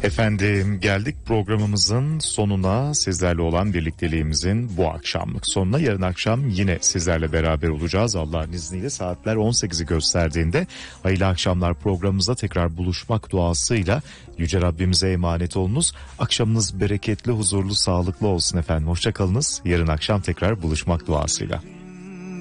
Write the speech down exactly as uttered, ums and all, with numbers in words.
Efendim geldik programımızın sonuna, sizlerle olan birlikteliğimizin bu akşamlık sonuna. Yarın akşam yine sizlerle beraber olacağız Allah'ın izniyle. Saatler on sekizi gösterdiğinde hayırlı akşamlar programımızda tekrar buluşmak duasıyla Yüce Rabbimize emanet olunuz. Akşamınız bereketli, huzurlu, sağlıklı olsun efendim. Hoşça kalınız. Yarın akşam tekrar buluşmak duasıyla.